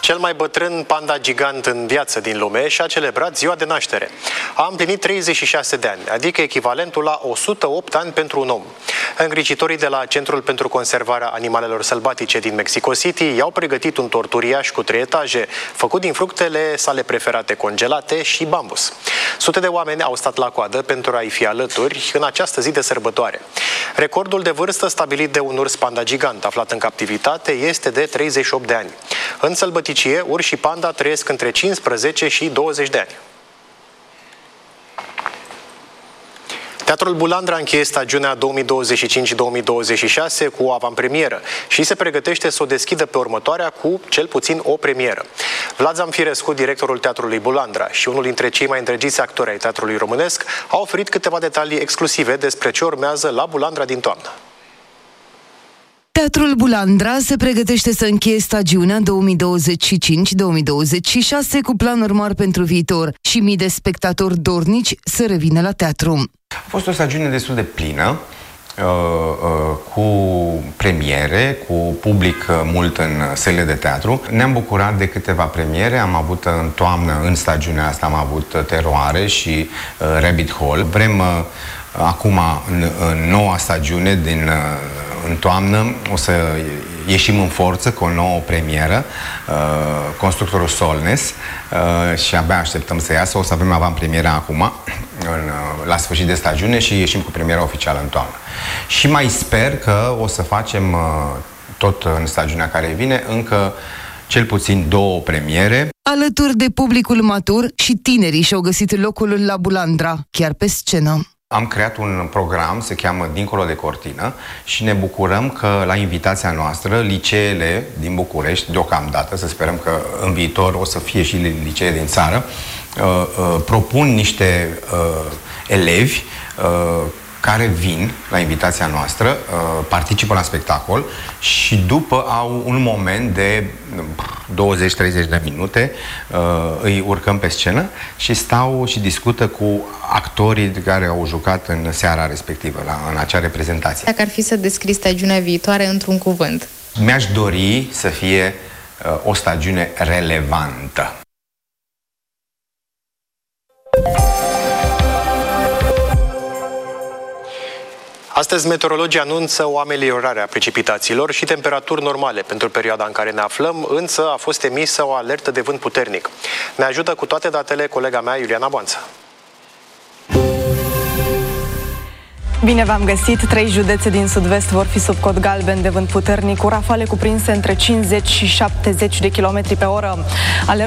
Cel mai bătrân panda gigant în viață din lume și-a celebrat ziua de naștere. A împlinit 36 de ani, adică echivalentul la 108 ani pentru un om. Îngrijitorii de la Centrul pentru Conservarea Animalelor Sălbatice din Mexico City i-au pregătit un tort uriaș cu 3 etaje, făcut din fructele sale preferate congelate și bambus. Sute de oameni au stat la coadă pentru a-i fi alături în această zi de sărbătoare. Recordul de vârstă stabilit de un urs panda gigant aflat în captivitate este de 38 de ani. În sălbăticie, urși și panda trăiesc între 15 și 20 de ani. Teatrul Bulandra încheie stagiunea 2025-2026 cu o avantpremieră și se pregătește să o deschidă pe următoarea cu cel puțin o premieră. Vlad Zamfirescu, directorul Teatrului Bulandra și unul dintre cei mai îndrăgiți actori ai teatrului românesc, a oferit câteva detalii exclusive despre ce urmează la Bulandra din toamnă. Teatrul Bulandra se pregătește să încheie stagiunea 2025-2026 cu planuri mari pentru viitor și mii de spectatori dornici să revină la teatru. A fost o stagiune destul de plină, cu premiere, cu public mult în sălile de teatru. Ne-am bucurat de câteva premiere, am avut în toamnă, în stagiunea asta, am avut Teroare și Rabbit Hole. Vrem acum, în noua stagiune, în toamnă, o să ieșim în forță cu o nouă premieră, Constructorul Solnes, și abia așteptăm să iasă. O să avem avantpremiera acum, la sfârșit de stagiune, și ieșim cu premiera oficială în toamnă. Și mai sper că o să facem, tot în stagiunea care vine, încă cel puțin 2 premiere. Alături de publicul matur, și tinerii și-au găsit locul la Bulandra, chiar pe scenă. Am creat un program, se cheamă Dincolo de Cortină, și ne bucurăm că la invitația noastră liceele din București, deocamdată, să sperăm că în viitor o să fie și licee din țară, propun niște elevi care vin la invitația noastră, participă la spectacol și după au un moment de 20-30 de minute, îi urcăm pe scenă și stau și discută cu actorii care au jucat în seara respectivă, în acea reprezentație. Dacă ar fi să descrii stagiunea viitoare într-un cuvânt? Mi-aș dori să fie o stagiune relevantă. Astăzi, meteorologii anunță o ameliorare a precipitațiilor și temperaturi normale pentru perioada în care ne aflăm, însă a fost emisă o alertă de vânt puternic. Ne ajută cu toate datele colega mea, Iuliana Boanță. Bine v-am găsit! 3 județe din sud-vest vor fi sub cod galben de vânt puternic, cu rafale cuprinse între 50 și 70 de km pe oră.